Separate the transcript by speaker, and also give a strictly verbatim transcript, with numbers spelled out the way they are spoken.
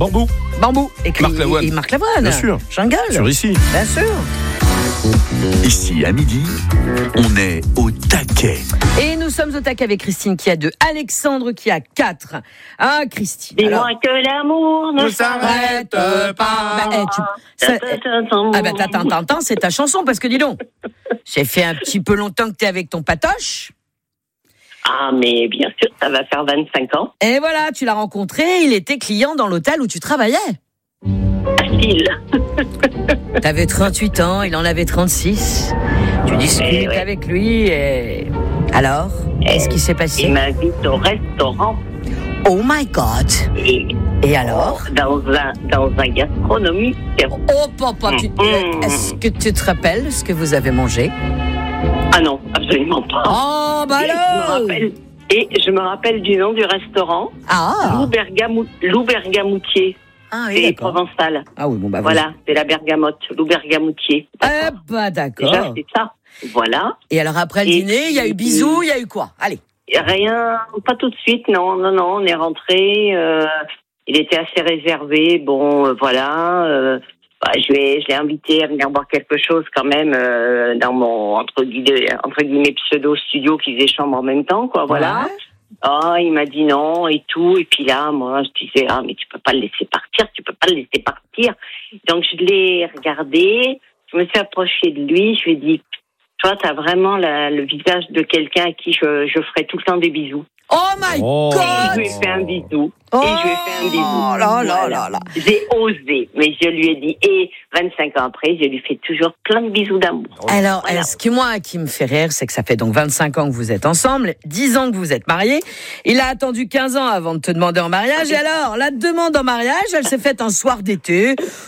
Speaker 1: Bambou.
Speaker 2: Bambou. Écrit,
Speaker 1: Marc Lavoine.
Speaker 2: Et Marc Lavoine.
Speaker 1: Bien sûr.
Speaker 2: Jungle.
Speaker 1: Sur ici.
Speaker 2: Bien sûr.
Speaker 3: Ici, à midi, on est au taquet.
Speaker 2: Et nous sommes au taquet avec Christine qui a deux, Alexandre qui a quatre. Ah, Christine.
Speaker 4: Dis-moi
Speaker 2: alors...
Speaker 4: que l'amour ne s'arrête pas.
Speaker 2: Bah, eh, tu... ça... Ah, bah, t'attends, t'attends, c'est ta chanson, parce que dis donc, j'ai fait un petit peu longtemps que t'es avec ton patoche.
Speaker 4: Ah, mais bien sûr, ça va faire vingt-cinq ans.
Speaker 2: Et voilà, tu l'as rencontré, il était client dans l'hôtel où tu travaillais.
Speaker 4: Facile.
Speaker 2: T'avais trente-huit ans, il en avait trente-six. Tu discutes
Speaker 4: Eh ouais.
Speaker 2: avec lui et... Alors, qu'est-ce qui s'est passé?
Speaker 4: Il m'invite au restaurant.
Speaker 2: Oh my God.
Speaker 4: Et,
Speaker 2: Et alors?
Speaker 4: dans un, dans un gastronomie.
Speaker 2: Oh papa, tu...
Speaker 4: Mmh.
Speaker 2: est-ce que tu te rappelles ce que vous avez mangé?
Speaker 4: Ah non, absolument pas.
Speaker 2: Oh bah
Speaker 4: Et je me
Speaker 2: alors.
Speaker 4: rappelle, et je me rappelle du nom du restaurant.
Speaker 2: Ah.
Speaker 4: Lou, Bergamou, Lou Bergamoutier.
Speaker 2: Ah oui,
Speaker 4: C'est
Speaker 2: d'accord.
Speaker 4: provençal.
Speaker 2: Ah oui, bon bah
Speaker 4: Voilà, c'est la bergamote, Lou Bergamoutier.
Speaker 2: Eh
Speaker 4: D'accord.
Speaker 2: bah
Speaker 4: Déjà,
Speaker 2: d'accord.
Speaker 4: c'est ça. Voilà.
Speaker 2: Et alors après le
Speaker 4: Et
Speaker 2: dîner, il y a eu
Speaker 4: puis-
Speaker 2: bisous, il y a eu quoi? Allez.
Speaker 4: Rien, pas tout de suite, non, non, non, on est rentré. Euh, il était assez réservé. Bon, euh, voilà. Euh, bah, je l'ai, je l'ai invité à venir boire quelque chose quand même euh, dans mon entre guillemets, entre guillemets pseudo studio qui faisait chambre en même temps, quoi. Voilà.
Speaker 2: Ouais.
Speaker 4: Ah, il m'a dit non et tout. Et puis là, moi, je disais ah mais tu peux pas le laisser partir, tu peux pas le laisser partir. Donc je l'ai regardé. Je me suis approchée de lui. Je lui ai dit toi, t'as vraiment la, le visage de quelqu'un à qui je, je ferai tout le temps des bisous.
Speaker 2: Oh my
Speaker 1: Oh.
Speaker 4: Et je
Speaker 2: God.
Speaker 4: lui ai fait un bisou.
Speaker 2: Oh
Speaker 4: Et je lui ai fait un bisou.
Speaker 2: là là là
Speaker 4: Voilà.
Speaker 2: là.
Speaker 4: J'ai osé, mais je lui ai dit. Et vingt-cinq ans après, je lui fais toujours plein de bisous d'amour.
Speaker 2: Alors,
Speaker 4: Voilà.
Speaker 2: euh, ce qui moi qui me fait rire, c'est que ça fait donc vingt-cinq ans que vous êtes ensemble, dix ans que vous êtes mariés. Il a attendu quinze ans avant de te demander en mariage. Et alors, la demande en mariage, elle s'est faite un soir d'été.